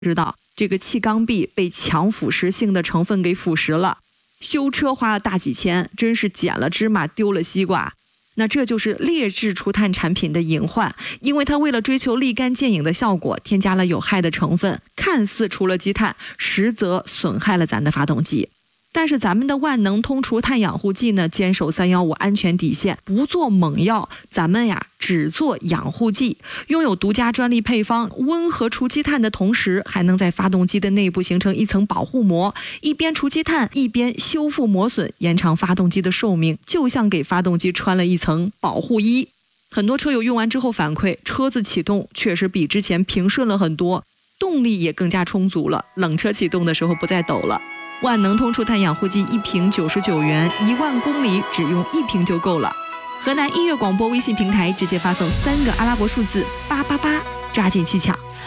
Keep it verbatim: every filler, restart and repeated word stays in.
知道这个气缸壁被强腐蚀性的成分给腐蚀了，修车花了大几千，真是捡了芝麻丢了西瓜。那这就是劣质除碳产品的隐患，因为它为了追求立竿见影的效果，添加了有害的成分，看似除了积碳，实则损害了咱的发动机。但是咱们的万能通除碳养护剂呢，坚守三一五安全底线，不做猛药，咱们呀只做养护剂，拥有独家专利配方，温和除积碳的同时，还能在发动机的内部形成一层保护膜，一边除积碳，一边修复磨损，延长发动机的寿命，就像给发动机穿了一层保护衣。很多车友用完之后反馈，车子启动确实比之前平顺了很多，动力也更加充足了，冷车启动的时候不再抖了。万能通除碳养护剂一瓶九十九元，一万公里只用一瓶就够了。河南音乐广播微信平台直接发送三个阿拉伯数字八八八，抓紧去抢。